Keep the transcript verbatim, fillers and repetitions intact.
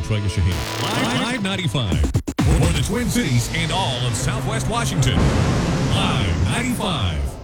Troy Shaheen. Live ninety-five. For the Twin Cities and all of Southwest Washington. Live ninety-five.